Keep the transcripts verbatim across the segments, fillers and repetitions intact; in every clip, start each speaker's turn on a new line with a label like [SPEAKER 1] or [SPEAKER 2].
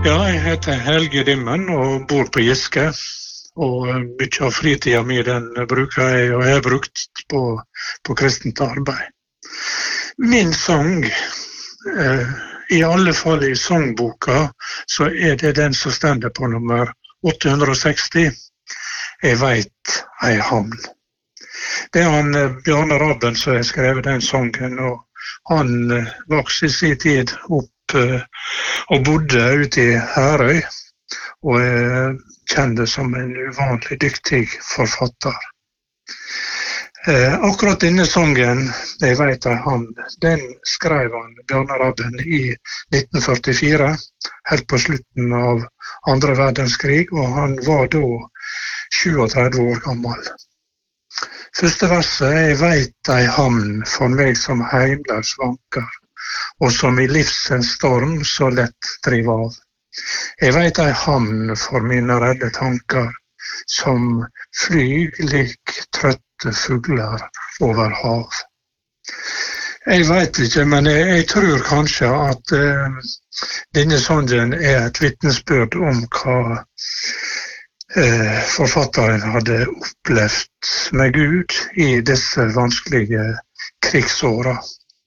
[SPEAKER 1] Ja, jeg heter Helge Dimmen og bor på Giske. Og mye av fritida mi den bruker jeg, og jeg har brukt på, på kristent arbeid. Min sang, eh, i alle fall i sangboka, så er det den som stender på nummer åtte hundre og seksti. Jeg vet ei havn. Det er han Bjarne Rabben som har skrevet den sangen, og han eh, vokste i sin tid opp og bodde ute i Herøy, og er kjent som en uvanlig dyktig forfatter. Eh, akkurat denne sangen, jeg vet jeg han, den skrev han, Bjarne Rabben, i nitten førtifire, helt på slutten av andre verdenskrig, og han var da trettito år gammel. Første verset, jeg vet ei havn for meg som heimløs vanker, og som i livsens storm så lett driver av. Jeg vet ei havn for mine redde tanker, som flyg lik trøtte fugler over hav. Jeg vet ikke, men jeg, jeg tror kanskje at uh, denne sangen er et vitnesbyrd om hva uh, forfatteren hadde opplevd med Gud i disse vanskelige krigsåra.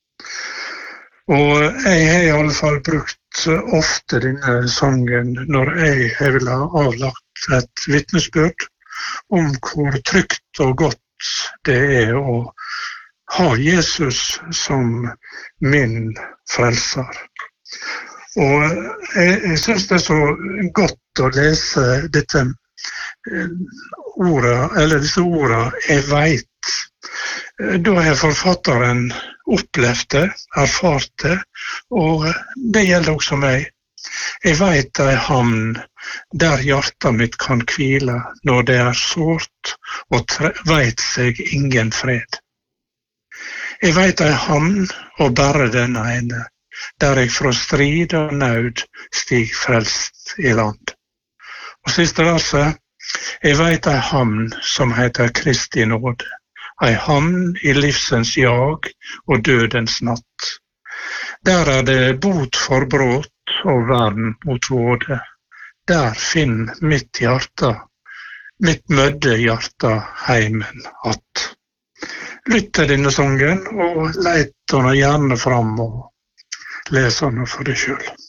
[SPEAKER 1] Og jeg har i alle fall brukt ofte denne sangen når jeg vil ha avlagt et vitnesbyrd om hvor trygt og godt det er å ha Jesus som min frelser. Og jeg, jeg synes det er så godt å lese dette ordet, eller disse ordene jeg vet. Da har forfatteren opplevd det, erfart det, og det gjelder også meg. Jeg vet ei havn der hjertet mitt kan hvile når det er sårt og vet seg ingen fred. Jeg vet ei havn og bare den ene, der jeg fra strid og nød stig frelst i land. Og siste verset, jeg vet ei havn som heter Kristi nåde. Ei havn i livsens jag og dødens natt. Der er det bot for bråt og vern mot våde. Der finn mitt hjerte, mitt mødde hjerte heimen att. Lytt til denne sangen, og leit den gjerne fram og les den for deg selv.